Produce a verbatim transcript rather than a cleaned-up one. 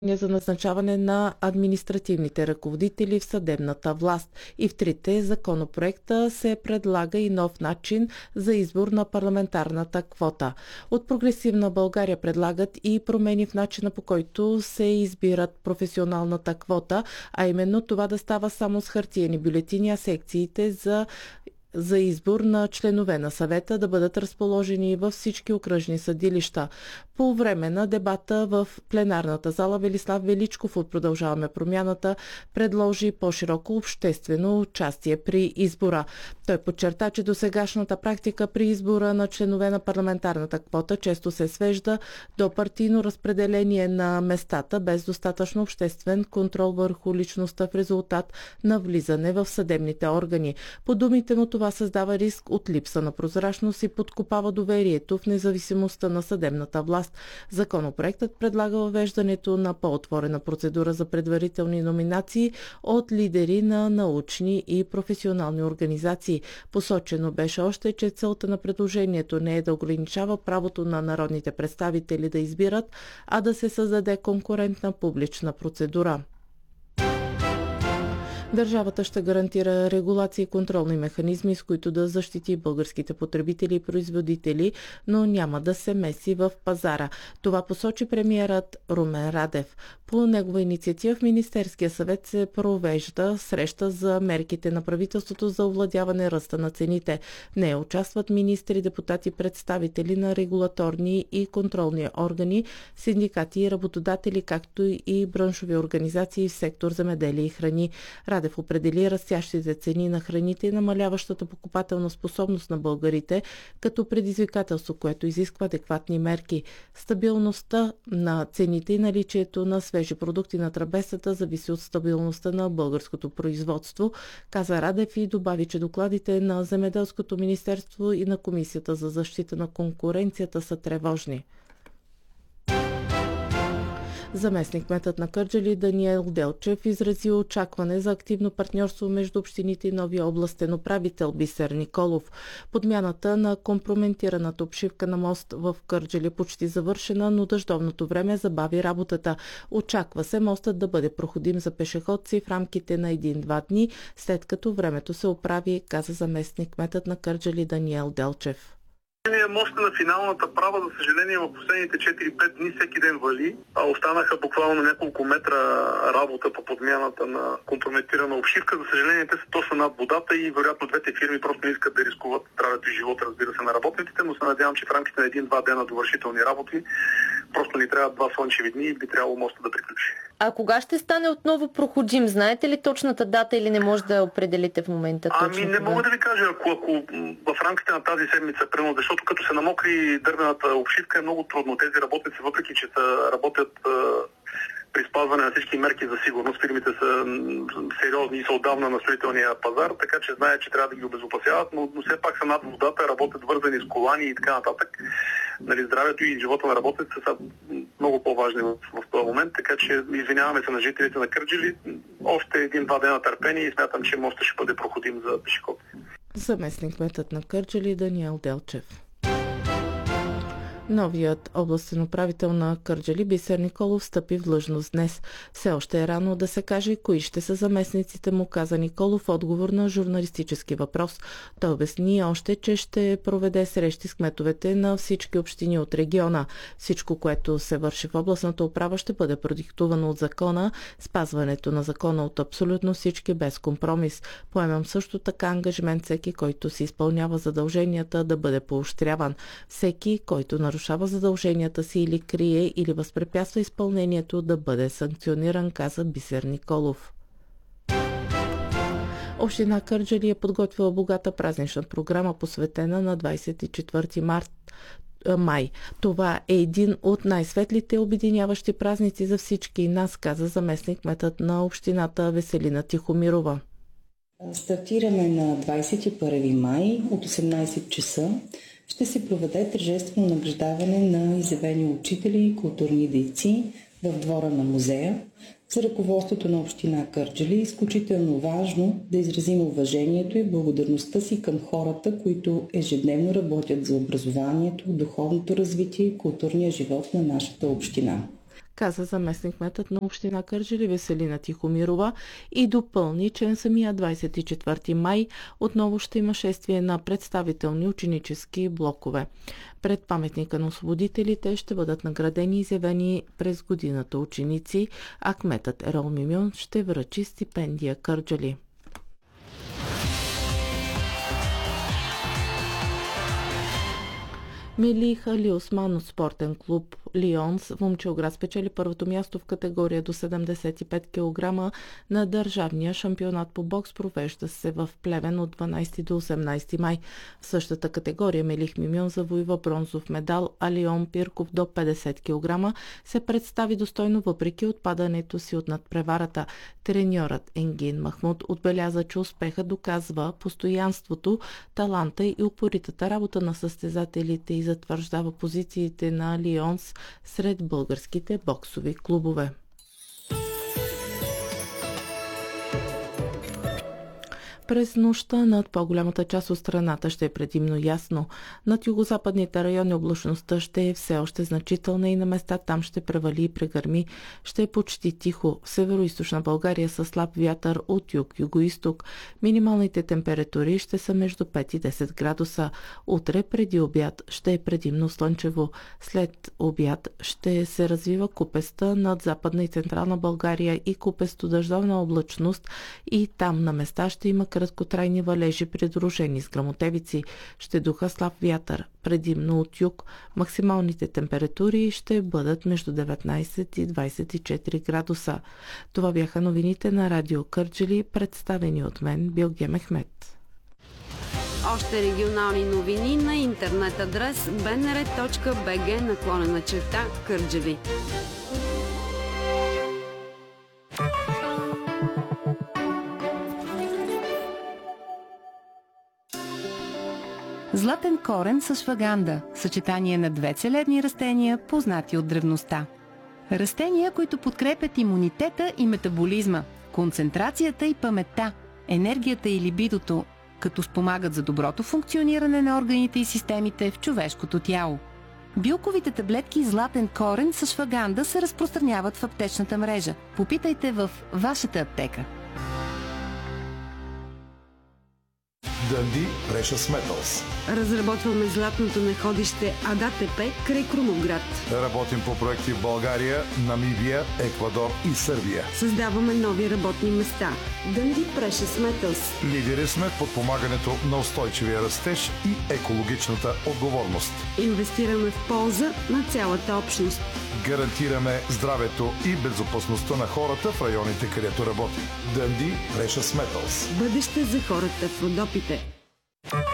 за назначаване на административните ръководители в съдебната власт. И в трите законопроекта се предлага и нов начин за избор на парламентарната квота. От Прогресивна България предлагат и промени в начина, по който се избират професионалната квота, а именно това да става само с хартиени бюлетини, а секциите за за избор на членове на съвета да бъдат разположени във всички окръжни съдилища. По време на дебата в пленарната зала Велислав Величков от Продължаваме промяната предложи по-широко обществено участие при избора. Той подчерта, че досегашната практика при избора на членове на парламентарната квота често се свежда до партийно разпределение на местата без достатъчно обществен контрол върху личността в резултат на влизане в съдебните органи. По думите му, това създава риск от липса на прозрачност и подкопава доверието в независимостта на съдебната власт. Законопроектът предлага въвеждането на по-отворена процедура за предварителни номинации от лидери на научни и професионални организации. Посочено беше още, че целта на предложението не е да ограничава правото на народните представители да избират, а да се създаде конкурентна публична процедура. Държавата ще гарантира регулации и контролни механизми, с които да защити българските потребители и производители, но няма да се меси в пазара. Това посочи премиерът Румен Радев. По негова инициатива в Министерския съвет се провежда среща за мерките на правителството за овладяване ръста на цените. В нея участват министри, депутати, представители на регулаторни и контролни органи, синдикати и работодатели, както и браншови организации в сектор земеделие и храни. Радев определи растящите цени на храните и намаляващата покупателна способност на българите като предизвикателство, което изисква адекватни мерки. Стабилността на цените и наличието на свежи продукти на трапезата зависи от стабилността на българското производство, каза Радев и добави, че докладите на Земеделското министерство и на Комисията за защита на конкуренцията са тревожни. Заместник-кметът на Кърджали Даниел Делчев изрази очакване за активно партньорство между общините и новия областен управител Бисер Николов. Подмяната на компрометираната обшивка на мост в Кърджали почти завършена, но дъждовното време забави работата. Очаква се мостът да бъде проходим за пешеходци в рамките на един-два дни, след като времето се оправи, каза заместник-кметът на Кърджали Даниел Делчев. Моста на финалната права, за съжаление, в последните четири-пет дни всеки ден вали. А останаха буквално няколко метра работа по подмяната на компрометирана обшивка. За съжаление, те са точно над водата и вероятно двете фирми просто не искат да рискуват здравето и живота, разбира се, на работниците, но се надявам, че в рамките на един-два дена довършителни работи просто ни трябва два слънчеви дни и би трябвало моста да приключи. А кога ще стане отново проходим? Знаете ли точната дата или не може да определите в момента точно? Ами не мога да ви кажа, ако, ако в рамките на тази седмица, примерно, защото като се намокри дървената обшивка е много трудно. Тези работници, въпреки че са, работят а, при спазване на всички мерки за сигурност, фирмите са сериозни и са отдавна на строителния пазар, така че знаят, че трябва да ги обезопасяват, но, но все пак са над водата, работят вързани с колани и така нататък. Нали, здравето и живота на работниците са много по-важни в, в този момент, така че извиняваме се на жителите на Кърджали. Още един-два дена търпение и смятам, че мостът ще бъде проходим за пешеходци. Заместник-кметът на Кърджали Даниел Делчев. Новият областен управител на Кърджали Бисер Николов встъпи в длъжност днес. Все още е рано да се каже кои ще са заместниците му, каза Николов в отговор на журналистически въпрос. Той обясни още, че ще проведе срещи с кметовете на всички общини от региона. Всичко, което се върши в областната управа, ще бъде продиктувано от закона, спазването на закона от абсолютно всички без компромис. Поемам също така ангажимент всеки, който си изпълнява задълженията, да бъде поощряван. Всеки, който нарушава задълженията си или крие или възпрепятства изпълнението, да бъде санкциониран, каза Бисер Николов. Община Кърджали е подготвила богата празнична програма, посветена на двадесет и четвърти май. Това е един от най-светлите обединяващи празници за всички нас, каза заместник-кметът на общината Веселина Тихомирова. Стартираме на двадесет и първи май от осемнадесет часа. Ще се проведе тържествено награждаване на изявени учители и културни дейци в двора на музея. За ръководството на община Кърджали е изключително важно да изразим уважението и благодарността си към хората, които ежедневно работят за образованието, духовното развитие и културния живот на нашата община. каза заместник-кметът на община Кърджали Веселина Тихомирова и допълни, че на самия двадесет и четвърти май отново ще има шествие на представителни ученически блокове. Пред паметника на освободителите ще бъдат наградени изявени през годината ученици, а кметът Ерол Мимьон ще връчи стипендия Кърджали. Мелих Али Осман от спортен клуб Лионс в Момчилград спечели първото място в категория до седемдесет и пет килограма на държавния шампионат по бокс, провежда се в Плевен от дванадесети до осемнадесети май. В същата категория Мелих Мимьон завоюва бронзов медал, а Лион Пирков до петдесет килограма се представи достойно въпреки отпадането си от надпреварата. Треньорът Енгин Махмуд отбеляза, че успехът доказва постоянството, таланта и упоритата работа на състезателите и затвърждава позициите на Лионс сред българските боксови клубове. През нощта над по-голямата част от страната ще е предимно ясно. Над югозападните райони облачността ще е все още значителна и на места там ще превали и прегърми. Ще е почти тихо. В северо-источна България със слаб вятър от юг-югоизток. Минималните температури ще са между пет и десет градуса. Утре преди обяд ще е предимно слънчево. След обяд ще се развива купеста над западна и централна България и купесто дъждовна облачност и там на места ще има краткотрайни валежи, придружени с гръмотевици. Ще духа слаб вятър, предимно от юг. Максималните температури ще бъдат между деветнадесет и двадесет и четири градуса. Това бяха новините на Радио Кърджали, представени от мен, Билге Мехмет. Още регионални новини на интернет адрес би ен ар точка би джи наклонена черта Кърджали. Златен корен с шваганда – съчетание на две целебни растения, познати от древността. Растения, които подкрепят имунитета и метаболизма, концентрацията и паметта, енергията и либидото, като спомагат за доброто функциониране на органите и системите в човешкото тяло. Билковите таблетки златен корен с шваганда се разпространяват в аптечната мрежа. Попитайте в вашата аптека. Dundee Precious Metals. Разработваме златното находище Ада-Тепе край Крумовград. Работим по проекти в България, Намибия, Еквадор и Сърбия. Създаваме нови работни места. Dundee Precious Metals. Лидери сме в подпомагането на устойчивия растеж и екологичната отговорност. Инвестираме в полза на цялата общност. Гарантираме здравето и безопасността на хората в районите, където работим. Dundee Precious Metals. Бъдеще за хората в Родопите.